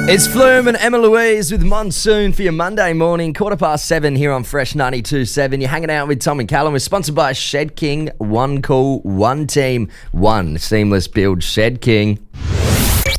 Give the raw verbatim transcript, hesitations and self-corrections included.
It's Flume and Emma Louise with Monsoon for your Monday morning, quarter past seven here on Fresh ninety-two point seven. You're hanging out with Tom and Callum. We're sponsored by Shed King. One call, one team, one seamless build. Shed King.